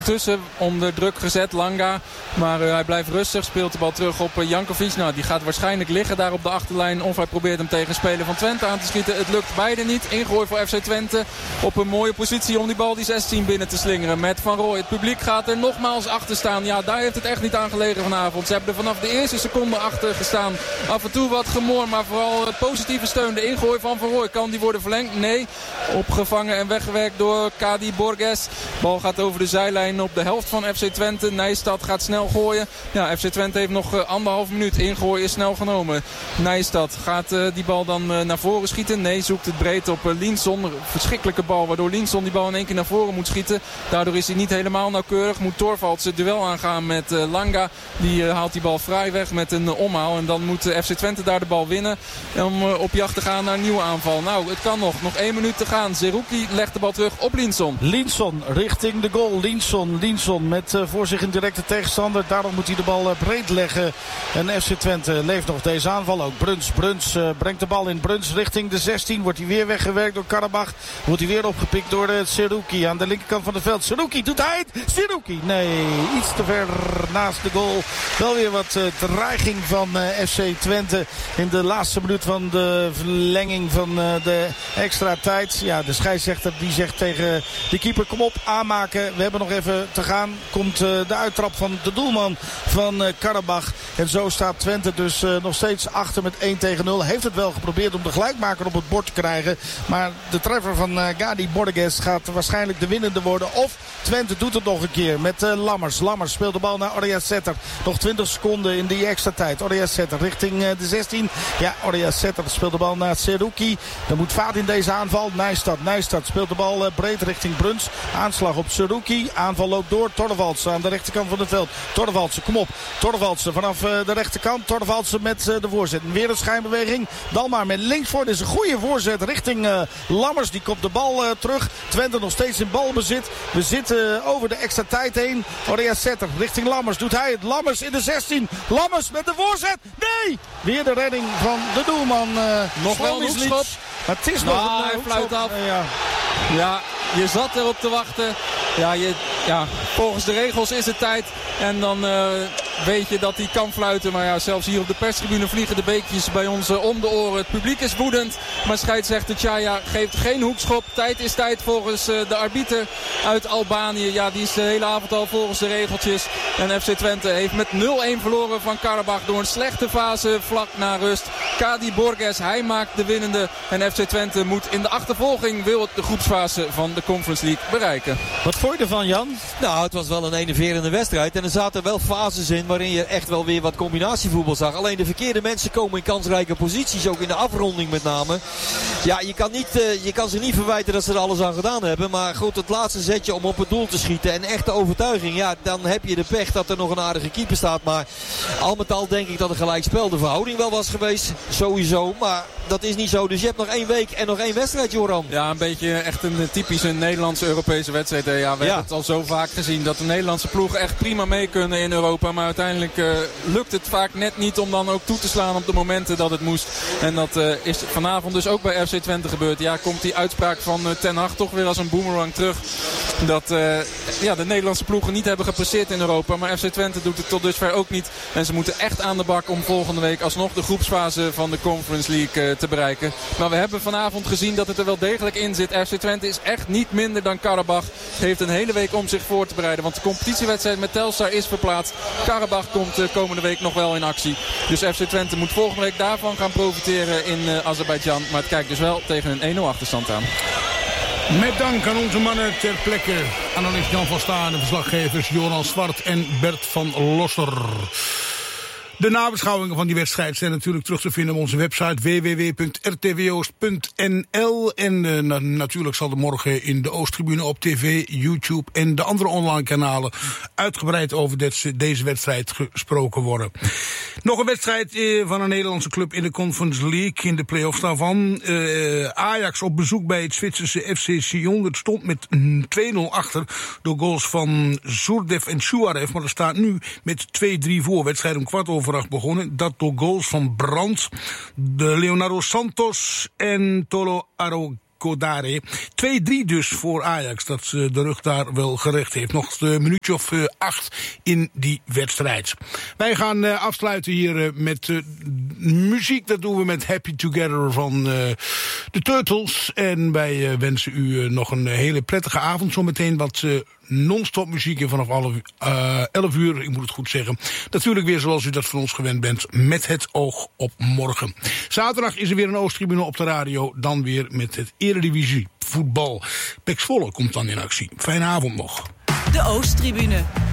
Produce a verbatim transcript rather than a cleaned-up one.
tussen onder druk gezet, Langa. Maar uh, hij blijft rustig, speelt de bal terug op uh, Jankovic. Nou, die gaat waarschijnlijk liggen daar op de achterlijn. Of hij probeert hem tegen een speler van Twente aan te schieten. Het lukt beide niet. Ingooi voor F C Twente op een mooie positie om die bal die zestien binnen te slingeren. Met Van Rooij. Het publiek gaat er nogmaals achter staan. Ja, daar heeft het echt niet aan gelegen vanavond. Ze hebben er vanaf de eerste seconde achter gestaan. Af en toe wat gemor, maar vooral uh, positieve steun. De ingooi van Van Rooij. Kan die worden verlengd? Nee. Opgevangen en weggewerkt door Kadi Borges. Bal gaat over de zijlijn op de helft van F C Twente. Nijstad gaat snel gooien. Ja, F C Twente heeft nog uh, anderhalf minuut. Ingooien is snel genomen. Nijstad gaat uh, die bal dan uh, naar voren schieten. Nee, zoekt het breed op uh, Linson. Verschrikkelijke bal, waardoor Linson die bal in één keer naar voren moet schieten. Daardoor is hij niet helemaal nauwkeurig. Moet Torvalds het duel aangaan met uh, Langa. Die uh, haalt die bal vrij weg met een uh, omhaal. En dan moet uh, F C Twente daar de bal winnen. Om uh, op jacht te gaan naar een nieuwe aanval. Nou, het kan nog. Nog één minuut te gaan. Zerouki legt de bal terug op Linson. Linson richting de goal. Linson. Linson met uh, voor zich een directe tegenstander. Daarom moet hij de bal uh, breed leggen. En F C Twente leeft nog deze aanval ook. Bruns, Bruns uh, brengt de bal in. Bruns richting de zestien. Wordt hij weer weggewerkt door Karabach. Wordt hij weer opgepikt door uh, Zerouki aan de linkerkant van het veld. Zerouki, doet hij het? Zerouki, nee, iets te ver naast de goal. Wel weer wat uh, dreiging van uh, F C Twente in de laatste minuut van de verlenging van uh, de extra tijd. Ja, de scheidsrechter die zegt tegen de keeper, kom op, aanmaken. We hebben nog even te gaan. Komt uh, de uittrap van de doelman van uh, Karabach. En zo staat Twente dus uh, nog steeds achter met één tegen nul. Heeft het wel geprobeerd om de gelijkmaker op het bord te krijgen. Maar de treffer van uh, Gadi Borges gaat waarschijnlijk de winnende worden. Of Twente doet het nog een keer met uh, Lammers. Lammers speelt de bal naar Oriasetter. Nog twintig seconden in die extra tijd. Oriasetter richting uh, de zestien. Ja, Oriasetter speelt de bal naar Zerouki. Er moet vaart in deze aanval. Nijstad. Nijstad speelt de bal uh, breed richting Bruns. Aanslag op Zerouki. Aanval loopt door. Torvalds aan de rechterkant van het veld. Torvalds, kom op. Torvalds vanaf uh, de rechterkant. Torvalds met uh, de voorzet. Weer een schijnbeweging. Dalmar met links voor. Dit is een goede voorzet richting uh, Lammers. Die kopt de bal uh, terug. Twente nog steeds in balbezit. We zitten uh, over de extra tijd heen. Oriasetter richting Lammers. Doet hij het. Lammers in de zestien. Lammers met de voorzet. Nee! Weer de redding van de doelman. Uh, nog wel een hoekschop. Maar het is nou, nog een hij hoekschop. fluit af. Uh, ja. Ja, je zat erop te wachten. Ja, je, ja, volgens de regels is het tijd. En dan uh, weet je dat hij kan fluiten. Maar ja, zelfs hier op de perstribune vliegen de beekjes bij ons uh, om de oren. Het publiek is woedend. Maar scheidsrechter Tjaya geeft geen hoekschop. Tijd is tijd volgens uh, de arbiter uit Albanië. Ja, die is de hele avond al volgens de regeltjes. En F C Twente heeft met nul-een verloren van Karabach. Door een slechte fase vlak na rust. Kadi Borges, hij maakt de winnende. En F C Twente moet in de achtervolging wil het de groepsfase van de Conference League bereiken. Wat vond je ervan, Jan? Nou, het was wel een enerverende wedstrijd. En er zaten wel fases in waarin je echt wel weer wat combinatievoetbal zag. Alleen de verkeerde mensen komen in kansrijke posities. Ook in de afronding met name. Ja, je kan, niet, uh, je kan ze niet verwijten dat ze er alles aan gedaan hebben. Maar goed, het laatste zetje om op het doel te schieten. En echte overtuiging. Ja, dan heb je de pech dat er nog een aardige keeper staat. Maar al met al denk ik dat een gelijkspel de verhouding wel was geweest. Sowieso. Maar dat is niet zo. Dus je hebt nog één week en nog één wedstrijd, Joran. Ja, een beetje echt een typische Nederlandse Europese wedstrijd. Ja, we ja. hebben het al zo vaak gezien dat de Nederlandse ploegen echt prima mee kunnen in Europa. Maar uiteindelijk uh, lukt het vaak net niet om dan ook toe te slaan op de momenten dat het moest. En dat uh, is vanavond dus ook bij F C Twente gebeurd. Ja, komt die uitspraak van uh, Ten Hag toch weer als een boomerang terug. Dat uh, ja, de Nederlandse ploegen niet hebben gepresteerd in Europa. Maar F C Twente doet het tot dusver ook niet. En ze moeten echt aan de bak om volgende week alsnog de groepsfase van de Conference League uh, te bereiken. Maar we hebben vanavond gezien dat het er wel degelijk in zit. F C Twente is echt niet minder dan Karabach. Heeft een hele week om zich voor te bereiden. Want de competitiewedstrijd met Telstar is verplaatst. Karabach komt uh, komende week nog wel in actie. Dus F C Twente moet volgende week daarvan gaan profiteren in uh, Azerbeidzjan. Maar het kijkt dus wel tegen een één-nul achterstand aan. Met dank aan onze mannen ter plekke. Analist Jan van Staan, de verslaggevers Joran Zwart en Bert van Losser. De nabeschouwingen van die wedstrijd zijn natuurlijk terug te vinden op onze website w w w punt r t w oost punt n l. En uh, na- natuurlijk zal er morgen in de Oosttribune op tv, YouTube en de andere online kanalen uitgebreid over dit, deze wedstrijd gesproken worden. Nog een wedstrijd uh, van een Nederlandse club in de Conference League in de play-offs daarvan. Uh, Ajax op bezoek bij het Zwitserse F C Sion. Het stond met twee nul achter door goals van Zurdev en Shuarev. Maar er staat nu met twee drie voor. Wedstrijd om kwart over acht begonnen. Dat door goals van Brandt, de Leonardo Santos en Tolo Arrogatis. Kodare. twee drie dus voor Ajax, dat de rug daar wel gerecht heeft. Nog een minuutje of uh, acht in die wedstrijd. Wij gaan uh, afsluiten hier uh, met uh, muziek. Dat doen we met Happy Together van uh, de Turtles. En wij uh, wensen u uh, nog een hele prettige avond. Zometeen wat uh, non-stop muziek vanaf elf uur. Ik moet het goed zeggen. Natuurlijk weer zoals u dat van ons gewend bent. Met het oog op morgen. Zaterdag is er weer een Oosttribune op de radio. Dan weer met het Eredivisie voetbal. Pek Zwolle komt dan in actie. Fijne avond nog. De Oosttribune.